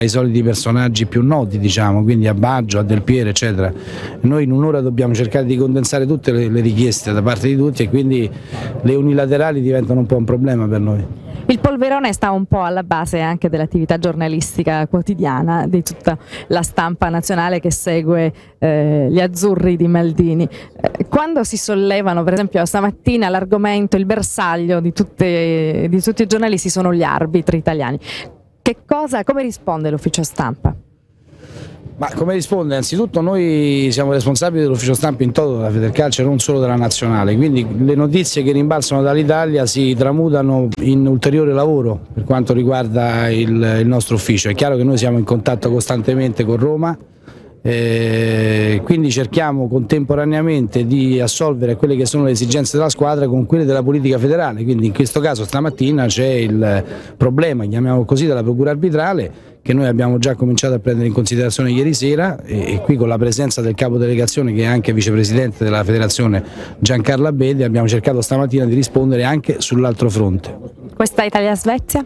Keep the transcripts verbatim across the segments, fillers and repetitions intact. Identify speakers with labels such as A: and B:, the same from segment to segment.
A: i soliti personaggi più noti, diciamo, quindi a Baggio, a Del Piero, eccetera. Noi in un'ora dobbiamo cercare di condensare tutte le, le richieste da parte di tutti e quindi le unilaterali diventano un po' un problema per noi.
B: Il polverone sta un po' alla base anche dell'attività giornalistica quotidiana di tutta la stampa nazionale che segue eh, gli azzurri di Maldini. Eh, quando si sollevano, per esempio stamattina, l'argomento, il bersaglio di, tutte, di tutti i giornalisti sono gli arbitri italiani, che cosa, come risponde l'ufficio stampa?
A: Ma come risponde? Anzitutto noi siamo responsabili dell'ufficio stampa in toto della Federcalcio e non solo della nazionale, quindi le notizie che rimbalzano dall'Italia si tramutano in ulteriore lavoro per quanto riguarda il, il nostro ufficio. È chiaro che noi siamo in contatto costantemente con Roma, eh, quindi cerchiamo contemporaneamente di assolvere quelle che sono le esigenze della squadra con quelle della politica federale, quindi in questo caso stamattina c'è il problema, chiamiamolo così, della procura arbitrale, che noi abbiamo già cominciato a prendere in considerazione ieri sera e, e qui con la presenza del capo delegazione che è anche vicepresidente della federazione Giancarlo Abete abbiamo cercato stamattina di rispondere anche sull'altro fronte.
B: Questa Italia-Svezia?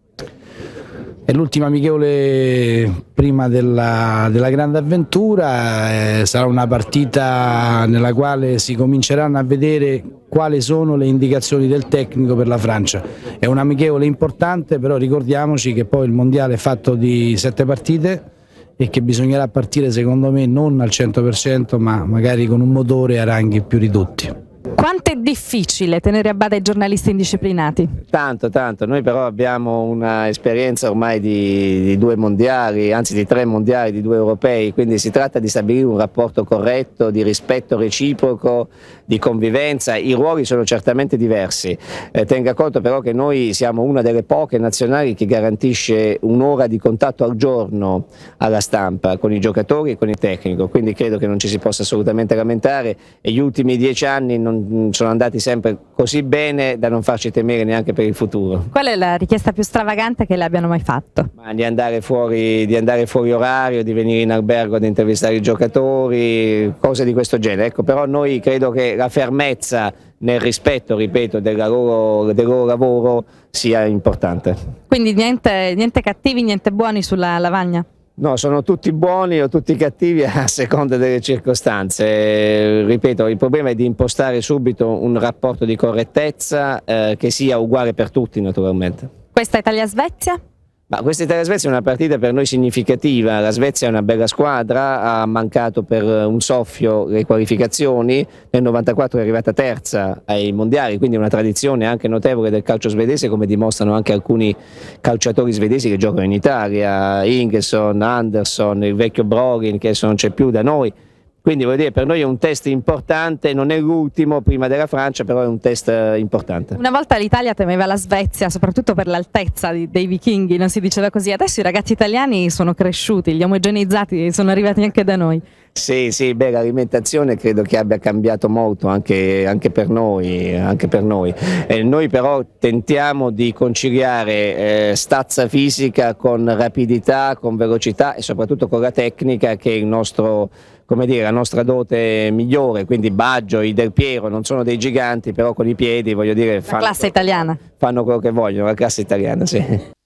A: È l'ultima amichevole prima della, della grande avventura, eh, sarà una partita nella quale si cominceranno a vedere quali sono le indicazioni del tecnico per la Francia. È un amichevole importante, però ricordiamoci che poi il mondiale è fatto di sette partite e che bisognerà partire secondo me non al cento per cento ma magari con un motore a ranghi più ridotti.
B: Quanto è difficile tenere a bada i giornalisti indisciplinati?
C: Tanto, tanto. Noi però abbiamo una esperienza ormai di, di due mondiali, anzi di tre mondiali, di due europei, quindi si tratta di stabilire un rapporto corretto, di rispetto reciproco, di convivenza. I ruoli sono certamente diversi. Eh, tenga conto però che noi siamo una delle poche nazionali che garantisce un'ora di contatto al giorno alla stampa, con i giocatori e con il tecnico, quindi credo che non ci si possa assolutamente lamentare e gli ultimi dieci anni non sono andati sempre così bene da non farci temere neanche per il futuro.
B: Qual è la richiesta più stravagante che le abbiano mai fatto?
C: Ma di andare fuori, di andare fuori orario, di venire in albergo ad intervistare i giocatori, cose di questo genere. Ecco, però noi credo che la fermezza nel rispetto, ripeto, della loro, del loro lavoro sia importante.
B: Quindi niente, niente cattivi, niente buoni sulla lavagna?
C: No, sono tutti buoni o tutti cattivi a seconda delle circostanze. Eh, ripeto, il problema è di impostare subito un rapporto di correttezza eh, che sia uguale per tutti naturalmente.
B: Questa Italia-Svezia?
C: Ma questa Italia-Svezia è una partita per noi significativa, la Svezia è una bella squadra, ha mancato per un soffio le qualificazioni, nel novantaquattro è arrivata terza ai mondiali, quindi una tradizione anche notevole del calcio svedese come dimostrano anche alcuni calciatori svedesi che giocano in Italia, Ingesson, Andersson, il vecchio Brogin che adesso non c'è più da noi. Quindi voglio dire, per noi è un test importante, non è l'ultimo prima della Francia, però è un test importante.
B: Una volta l'Italia temeva la Svezia, soprattutto per l'altezza dei vichinghi, non si diceva così. Adesso i ragazzi italiani sono cresciuti, gli omogenizzati sono arrivati anche da noi.
C: Sì, sì, beh, l'alimentazione credo che abbia cambiato molto anche, anche per noi, anche per noi. Eh, noi però tentiamo di conciliare eh, stazza fisica con rapidità, con velocità e soprattutto con la tecnica che è il nostro, come dire, la nostra dote migliore, quindi Baggio, i Del Piero non sono dei giganti, però con i piedi voglio dire fanno,
B: la classe italiana.
C: Fanno quello che vogliono, la classe italiana, sì.